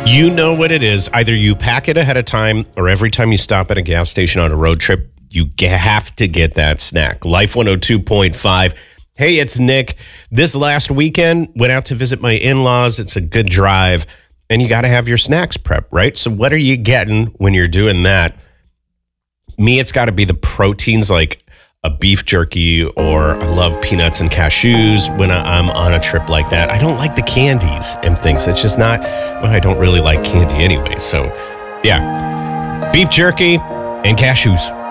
You know what it is. Either you pack it ahead of time or every time you stop at a gas station on a road trip, you have to get that snack. Life 102.5. Hey, it's Nick. This last weekend, went out to visit my in-laws. It's a good drive, and you got to have your snacks prep, right? So what are you getting when you're doing that? Me, it's got to be the proteins like a beef jerky, or I love peanuts and cashews when I'm on a trip like that. I don't like the candies and things. It's just not, well, I don't really like candy anyway. So yeah, beef jerky and cashews.